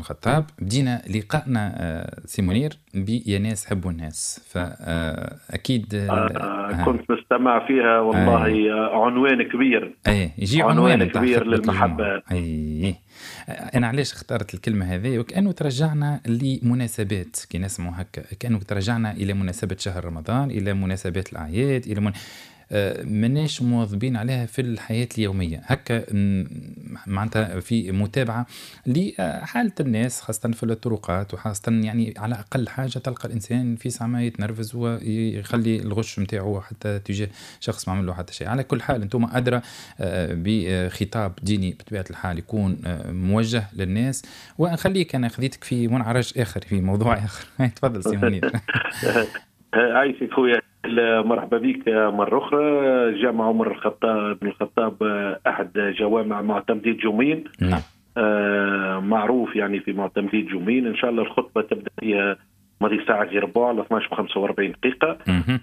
الخطاب. بدينا لقائنا سي منير بيا ناس حبوا الناس، فأكيد كنت نستمع فيها والله. عنوان كبير، يجي عنوان كبير للمحبة. أنا علاش اخترت الكلمة هذه؟ وكأنه ترجعنا لمناسبات، كي نسمع هكا كأنه ترجعنا إلى مناسبة شهر رمضان، إلى مناسبات الأعياد، إلى مناش مواظبين عليها في الحياة اليومية هكا، معناتها في متابعة لحالة الناس خاصة في الطرقات، وخاصة يعني على أقل حاجة تلقى الإنسان في ساعة يتنرفز ويخلي الغش متاعه حتى تجاه شخص ما عمل له حتى شيء. على كل حال أنتم أدرى بخطاب ديني بطبيعة الحال يكون موجه للناس، ونخليك أنا خذيتك في منعرج آخر، في موضوع آخر. تفضل سي منير. عايشك خويا، مرحبا بك مرة أخرى. جامع عمر الخطاب بن الخطاب أحد جوامع معتمدية جومين. نعم. معروف يعني في معتمدية جومين. إن شاء الله الخطبة تبدأ هي ماضي ساعة ربع على 12:45 دقيقة.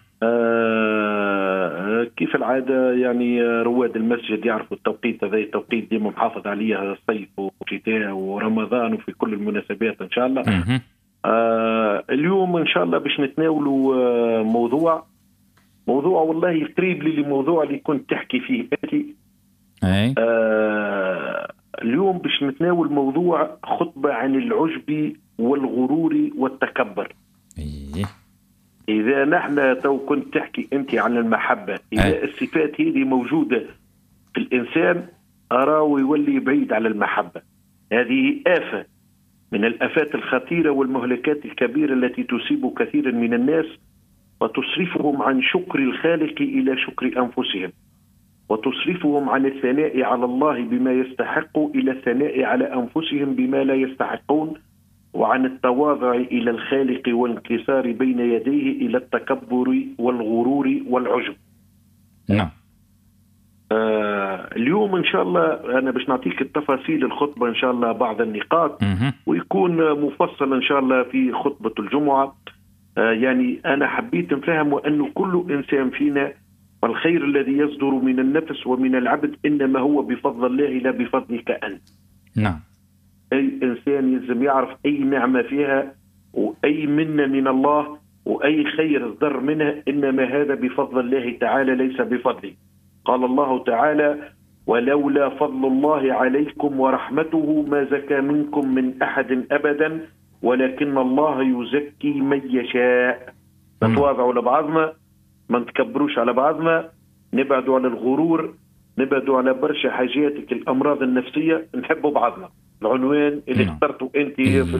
كيف العادة يعني رواد المسجد يعرفوا التوقيت هذا، التوقيت ديما محافظ عليه الصيف وشتاء ورمضان وفي كل المناسبات إن شاء الله. اليوم إن شاء الله باش نتناولوا موضوع والله قريب لي الموضوع اللي كنت تحكي فيه أنت. اليوم باش نتناول موضوع خطبة عن العجب والغرور والتكبر. إذا نحن تو كنت تحكي أنت عن المحبة، إذا الصفات هذه موجودة في الإنسان أراه يولي بعيد على المحبة. هذه آفة من الآفات الخطيرة والمهلكات الكبيرة التي تصيب كثيرا من الناس، وتصرفهم عن شكر الخالق إلى شكر أنفسهم، وتصرفهم عن الثناء على الله بما يستحق إلى الثناء على أنفسهم بما لا يستحقون، وعن التواضع إلى الخالق والانكسار بين يديه إلى التكبر والغرور والعجب. نعم. اليوم إن شاء الله أنا باش نعطيك التفاصيل الخطبة إن شاء الله، بعض النقاط، ويكون مفصل إن شاء الله في خطبة الجمعة. يعني أنا حبيت نفهم أنه كل إنسان فينا والخير الذي يصدر من النفس ومن العبد إنما هو بفضل الله لا بفضلك أنت. نعم. أي إنسان يلزم يعرف أي نعمة فيها وأي منة من الله وأي خير صدر منها إنما هذا بفضل الله تعالى ليس بفضله. قال الله تعالى: ولولا فضل الله عليكم ورحمته ما زكى منكم من أحد أبدا ولكن الله يزكي من يشاء. نتواضعوا لبعضنا، ما نتكبروش على بعضنا، نبعدوا على الغرور، نبعدوا على برشا حاجاتك الأمراض النفسية، نحبوا بعضنا. العنوان اللي اخترته أنت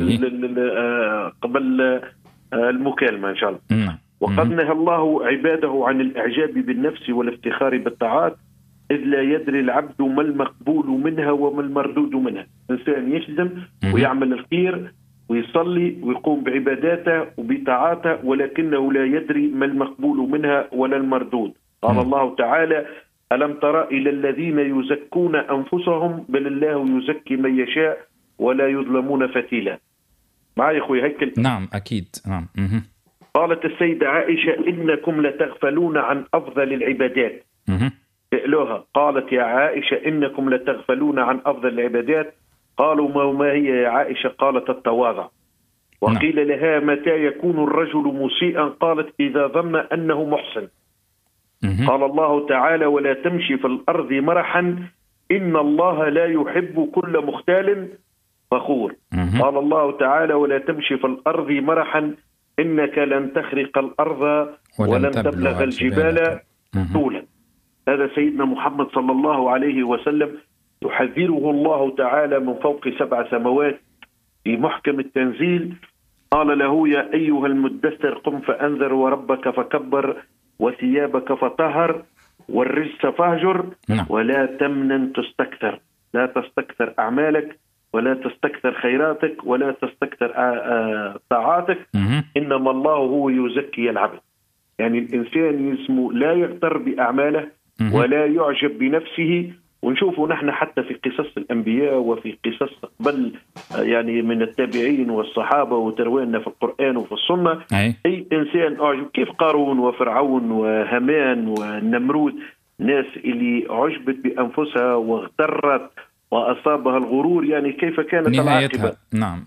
في قبل المكالمة إن شاء الله. وقد نهى الله عباده عن الإعجاب بالنفس والافتخار بالطاعات، إذ لا يدري العبد ما المقبول منها وما المردود منها. إنسان يخدم ويعمل الخير ويصلي ويقوم بعباداته وبطاعاته، ولكنه لا يدري ما المقبول منها ولا المردود. قال الله تعالى: ألم تر إلى الذين يزكون أنفسهم بل الله يزكي من يشاء ولا يظلمون فتيلا. معي أخوي هيكل؟ نعم أكيد. نعم. قالت السيدة عائشة: إنكم لتغفلون عن أفضل العبادات. سألوها قالت: يا عائشة إنكم لتغفلون عن أفضل العبادات. قالوا: ما هي يا عائشة؟ قالت: التواضع. وقيل لها: متى يكون الرجل مسيئا؟ قالت: إذا ظن أنه محسن. قال الله تعالى: ولا تمشي في الأرض مرحا إن الله لا يحب كل مختال فخور. قال الله تعالى: ولا تمشي في الأرض مرحا إنك لن تخرق الأرض ولن تبلغ الجبال طولا. هذا سيدنا محمد صلى الله عليه وسلم يحذره الله تعالى من فوق 7 سماوات في محكم التنزيل. قال له: يا أيها المدثر قم فأنذر وربك فكبر وثيابك فطهر والرجس فاهجر ولا تمنن تستكثر. لا تستكثر أعمالك ولا تستكثر خيراتك ولا تستكثر طاعاتك، إنما الله هو يزكي العبد. يعني الإنسان اسمه لا يغتر بأعماله ولا يعجب بنفسه. ونشوفه نحن حتى في قصص الأنبياء وفي قصص قبل يعني من التابعين والصحابة وتروينا في القرآن وفي السنة، أي إنسان أعجب، كيف قارون وفرعون وهامان والنمرود، ناس اللي عجبت بأنفسها واغترت وأصابها الغرور، يعني كيف كانت العاقبة. نعم.